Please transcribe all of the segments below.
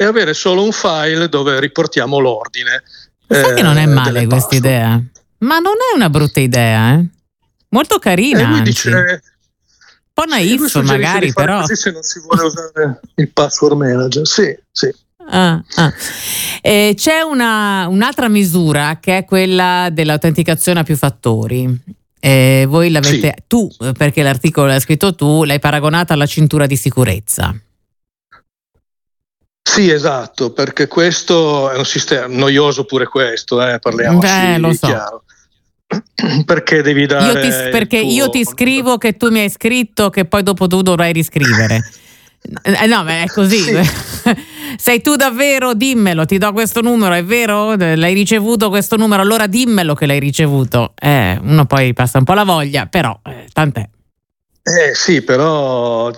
avere solo un file dove riportiamo l'ordine. Sai che non è male questa idea? Ma non è una brutta idea, eh? Molto carina, lui anzi. Dice, un po' naif magari, però. Così se non si vuole usare il password manager, sì. C'è un'altra misura che è quella dell'autenticazione a più fattori. Voi l'avete, tu, perché l'articolo l'hai scritto tu, l'hai paragonata alla cintura di sicurezza. Sì, esatto, perché questo è un sistema noioso pure questo, parliamoci lo so. chiaro. Perché devi dare io ti scrivo che tu mi hai scritto che poi dopo tu dovrai riscrivere. No, ma è così. Sì. Sei tu davvero? Dimmelo, ti do questo numero, è vero? L'hai ricevuto questo numero? Allora dimmelo che l'hai ricevuto. Uno poi passa un po' la voglia, però tant'è. Sì, però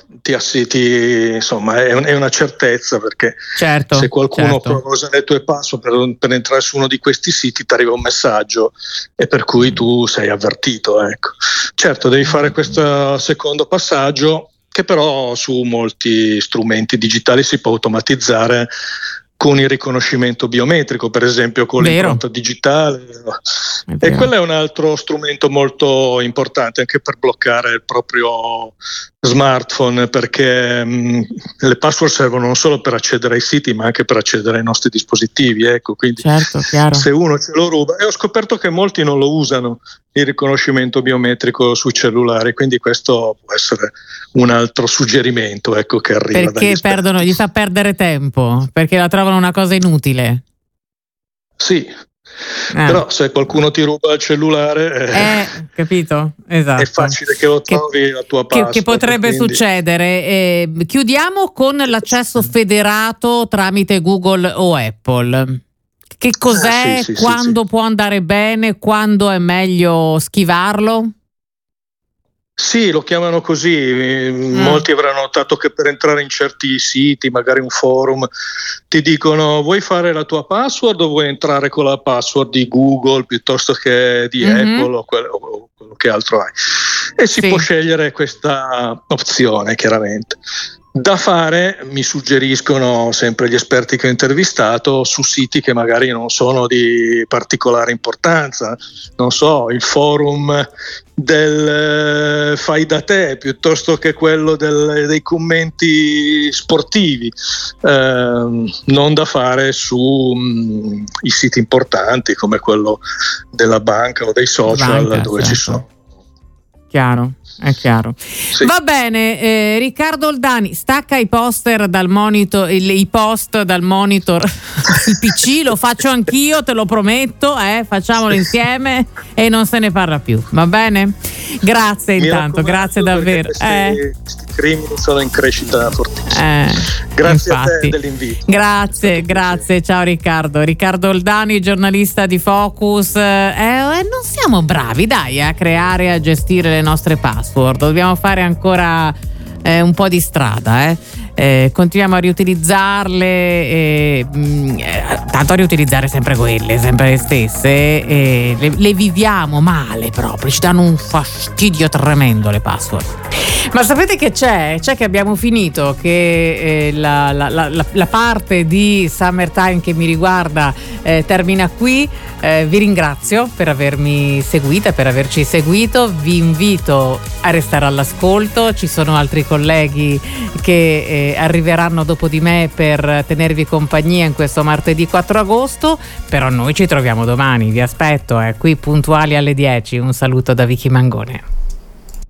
insomma è una certezza, perché se qualcuno prova a usare le tue password per entrare su uno di questi siti ti arriva un messaggio e per cui tu sei avvertito, ecco. Certo, devi fare questo secondo passaggio, che però su molti strumenti digitali si può automatizzare con il riconoscimento biometrico, per esempio con l'impronta digitale. E quello è un altro strumento molto importante anche per bloccare il proprio smartphone, perché le password servono non solo per accedere ai siti ma anche per accedere ai nostri dispositivi, ecco. Quindi se uno ce lo ruba, e ho scoperto che molti non lo usano il riconoscimento biometrico sui cellulari, quindi questo può essere un altro suggerimento, ecco, che arriva perché gli fa perdere tempo, perché la trovano una cosa inutile. Sì, però se qualcuno ti ruba il cellulare, capito? Esatto. È facile che lo trovi la tua password. Che potrebbe succedere. Chiudiamo con l'accesso federato tramite Google o Apple. Che cos'è? Quando può andare bene? Quando è meglio schivarlo? Sì, lo chiamano così. Molti avranno notato che per entrare in certi siti, magari un forum, ti dicono: vuoi fare la tua password o vuoi entrare con la password di Google piuttosto che di Apple o quello che altro hai? E si può scegliere questa opzione, chiaramente. Da fare, mi suggeriscono sempre gli esperti che ho intervistato, su siti che magari non sono di particolare importanza, non so, il forum del fai da te piuttosto che quello dei commenti sportivi, non da fare su i siti importanti come quello della banca o dei social, dove ci sono. Chiaro, è chiaro. Sì. Va bene, Riccardo Oldani, stacca i poster dal monitor, i post dal monitor il PC, lo faccio anch'io, te lo prometto, facciamolo insieme e non se ne parla più, va bene? Grazie intanto, grazie davvero. Questi crimini sono in crescita fortissima. Grazie a te dell'invito. Grazie, ciao Riccardo. Riccardo Oldani, giornalista di Focus. Non siamo bravi, dai, a creare, a gestire le nostre password. Dobbiamo fare ancora un po' di strada, continuiamo a riutilizzarle, tanto a riutilizzare sempre quelle, sempre le stesse, le viviamo male proprio, ci danno un fastidio tremendo le password. Ma sapete che c'è che abbiamo finito, che la parte di Summertime che mi riguarda termina qui. Vi ringrazio per avermi seguita, per averci seguito, vi invito a restare all'ascolto, ci sono altri colleghi che arriveranno dopo di me per tenervi compagnia in questo martedì 4 agosto, però noi ci troviamo domani, vi aspetto qui puntuali alle 10. Un saluto da Vicky Mangone.